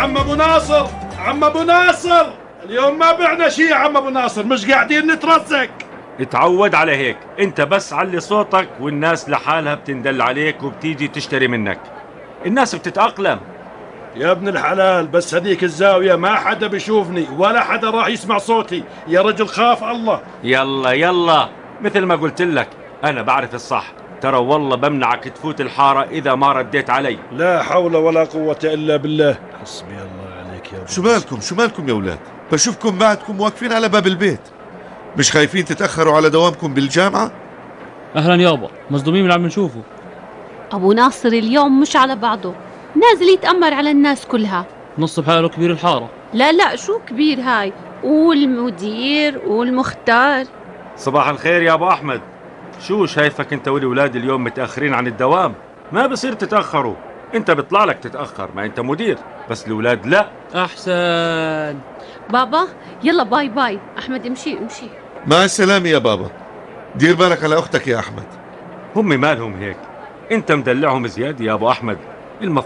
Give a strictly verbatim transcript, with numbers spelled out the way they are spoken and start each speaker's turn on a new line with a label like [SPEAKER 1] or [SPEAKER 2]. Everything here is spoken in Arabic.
[SPEAKER 1] عم ابو ناصر، عم ابو ناصر، اليوم ما بعنا شيء يا عم ابو ناصر، مش قاعدين نترزق.
[SPEAKER 2] اتعود على هيك، انت بس علي صوتك والناس لحالها بتندل عليك وبتيجي تشتري منك. الناس بتتأقلم.
[SPEAKER 1] يا ابن الحلال بس هذيك الزاوية ما حدا بيشوفني ولا حدا راح يسمع صوتي، يا رجل خاف الله.
[SPEAKER 2] يلا يلا، مثل ما قلت لك انا بعرف الصح، ترى والله بمنعك تفوت الحارة اذا ما رديت علي.
[SPEAKER 1] لا حول ولا قوة الا بالله. حسبي الله عليك يا ابو.
[SPEAKER 3] شو مالكم شو مالكم يا اولاد؟ بشوفكم بعدكم واقفين على باب البيت، مش خايفين تتأخروا على دوامكم بالجامعة؟
[SPEAKER 4] اهلا يابا، مصدومين من اللي عم نشوفه.
[SPEAKER 5] أبو ناصر اليوم مش على بعضه، نازل يتأمر على الناس كلها.
[SPEAKER 4] نص بحاله كبير الحارة.
[SPEAKER 5] لا لا شو كبير هاي، والمدير والمختار.
[SPEAKER 2] صباح الخير يا ابو احمد. شو شايفك انت والولاد اليوم متأخرين عن الدوام؟ ما بصير تتأخروا، انت بيطلع لك تتأخر، ما انت مدير، بس الولاد لا.
[SPEAKER 4] احسن.
[SPEAKER 5] بابا يلا باي باي، أحمد امشي امشي.
[SPEAKER 3] مع السلامة يا بابا، دير بالك على أختك يا أحمد.
[SPEAKER 2] هم مالهم هيك؟ انت مدلعهم زيادة يا ابو احمد، المفروض